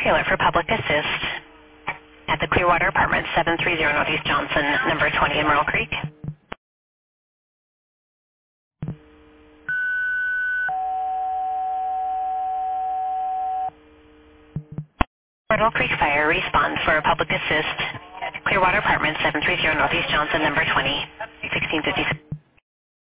alert for public assist at the Clearwater Apartments, 730 Northeast Johnson, number 20 in Merle Creek. Myrtle Creek Fire responds for public assist. Clearwater Apartments, 730 Northeast Johnson, number 20, 1656.